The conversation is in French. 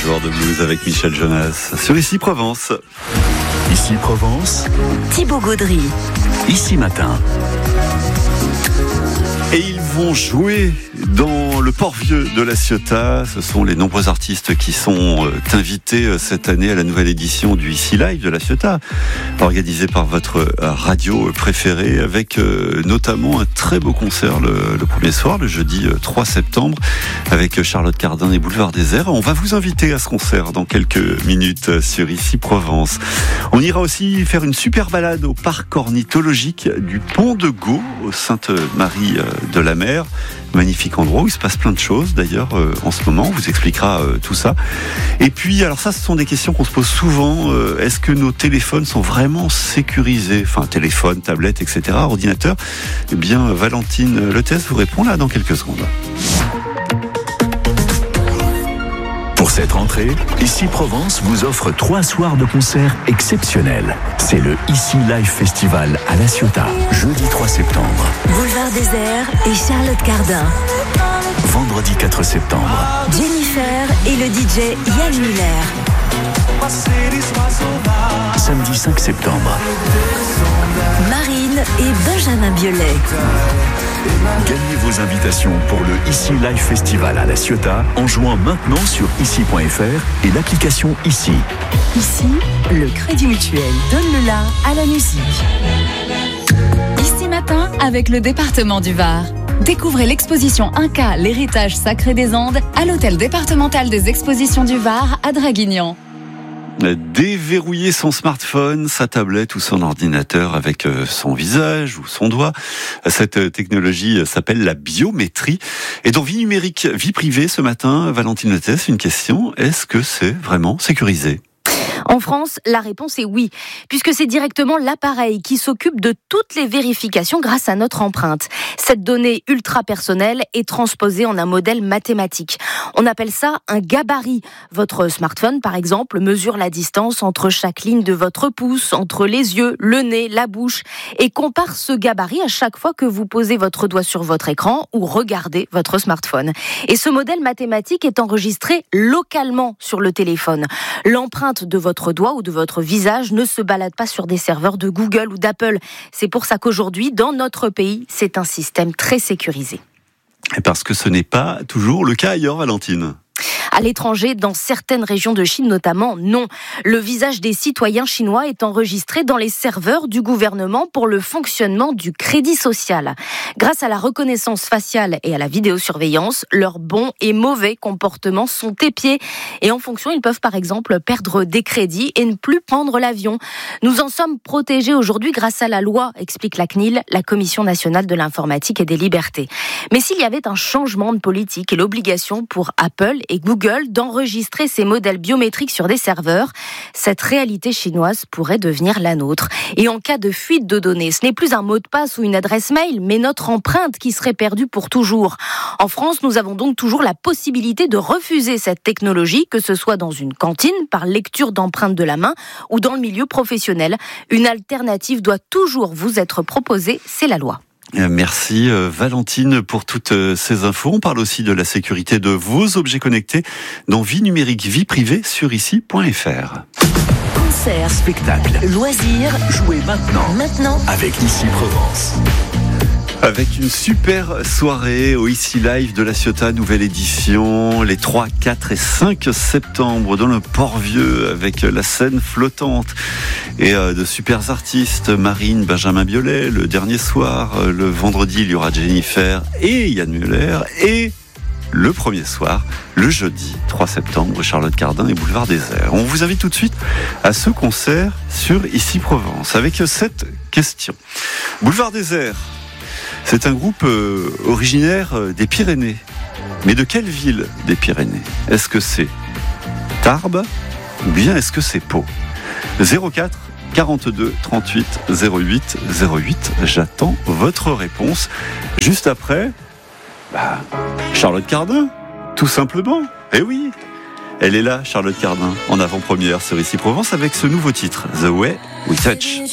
joueur de blues avec Michel Jonas sur Ici Provence. Ici Provence, Thibaut Gaudry. Ici Matin. Et ils vont jouer dans le Port-Vieux de La Ciotat. Ce sont les nombreux artistes qui sont invités cette année à la nouvelle édition du Ici Live de La Ciotat, organisé par votre radio préférée, avec notamment un très beau concert le premier soir, le jeudi 3 septembre, avec Charlotte Cardin et Boulevard Désert. On va vous inviter à ce concert dans quelques minutes sur Ici Provence. On ira aussi faire une super balade au parc ornithologique du Pont de Gau, au Sainte-Marie de la Mer. Magnifique endroit où il se passe plein de choses d'ailleurs en ce moment, on vous expliquera tout ça. Et puis alors ça, ce sont des questions qu'on se pose souvent. Est-ce que nos téléphones sont vraiment sécurisés? Enfin téléphone, tablette, etc., ordinateur. Eh bien Valentine Letès vous répond là dans quelques secondes. Pour cette rentrée, Ici Provence vous offre 3 soirs de concert exceptionnels. C'est le Ici Live Festival à La Ciotat, jeudi 3 septembre. Boulevard Désert et Charlotte Cardin. Vendredi 4 septembre. Jennifer et le DJ Yann Muller. Samedi 5 septembre. Marine et Benjamin Biolay. Gagnez vos invitations pour le Ici Live Festival à La Ciotat en jouant maintenant sur ici.fr et l'application Ici. Ici, le Crédit Mutuel donne le la à la musique. Ici Matin avec le département du Var. Découvrez l'exposition Inca, l'héritage sacré des Andes à l'hôtel départemental des expositions du Var à Draguignan. Déverrouiller son smartphone, sa tablette ou son ordinateur avec son visage ou son doigt. Cette technologie s'appelle la biométrie. Et dans Vie numérique, vie privée, ce matin, Valentine Letès, une question. Est-ce que c'est vraiment sécurisé ? En France, la réponse est oui, puisque c'est directement l'appareil qui s'occupe de toutes les vérifications grâce à notre empreinte. Cette donnée ultra personnelle est transposée en un modèle mathématique. On appelle ça un gabarit. Votre smartphone, par exemple, mesure la distance entre chaque ligne de votre pouce, entre les yeux, le nez, la bouche, et compare ce gabarit à chaque fois que vous posez votre doigt sur votre écran ou regardez votre smartphone. Et ce modèle mathématique est enregistré localement sur le téléphone. L'empreinte de votre doigt ou de votre visage ne se balade pas sur des serveurs de Google ou d'Apple. C'est pour ça qu'aujourd'hui, dans notre pays, c'est un système très sécurisé. Et parce que ce n'est pas toujours le cas ailleurs, Valentine. À l'étranger, dans certaines régions de Chine notamment, non. Le visage des citoyens chinois est enregistré dans les serveurs du gouvernement pour le fonctionnement du crédit social. Grâce à la reconnaissance faciale et à la vidéosurveillance, leurs bons et mauvais comportements sont épiés. Et en fonction, ils peuvent par exemple perdre des crédits et ne plus prendre l'avion. Nous en sommes protégés aujourd'hui grâce à la loi, explique la CNIL, la Commission nationale de l'informatique et des libertés. Mais s'il y avait un changement de politique et l'obligation pour Apple et Google d'enregistrer ces modèles biométriques sur des serveurs, cette réalité chinoise pourrait devenir la nôtre. Et en cas de fuite de données, ce n'est plus un mot de passe ou une adresse mail, mais notre empreinte qui serait perdue pour toujours. En France, nous avons donc toujours la possibilité de refuser cette technologie, que ce soit dans une cantine, par lecture d'empreintes de la main, ou dans le milieu professionnel. Une alternative doit toujours vous être proposée, c'est la loi. Merci Valentine pour toutes ces infos. On parle aussi de la sécurité de vos objets connectés dans Vie numérique, vie privée sur ici.fr. Concerts, Spectacle, loisirs, jouez maintenant avec Ici Provence. Avec une super soirée au Ici Live de La Ciotat, nouvelle édition, les 3, 4 et 5 septembre dans le Port-Vieux avec la scène flottante et de super artistes, Marine, Benjamin Biolay, le dernier soir, le vendredi il y aura Jennifer et Yann Muller et le premier soir, le jeudi 3 septembre, Charlotte Cardin et Boulevard Désert. On vous invite tout de suite à ce concert sur Ici Provence avec cette question. Boulevard Désert, c'est un groupe originaire des Pyrénées. Mais de quelle ville des Pyrénées ? Est-ce que c'est Tarbes ou bien est-ce que c'est Pau ? 04 42 38 08 08. J'attends votre réponse. Juste après, Charlotte Cardin, tout simplement. Eh oui, elle est là, Charlotte Cardin, en avant-première sur Ici Provence avec ce nouveau titre, The Way We Touch.